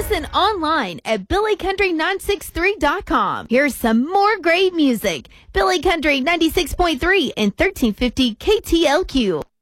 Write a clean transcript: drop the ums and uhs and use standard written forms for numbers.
Listen online at BillyCountry963.com. Here's some more great music. Billy Country 96.3 and 1350 KTLQ.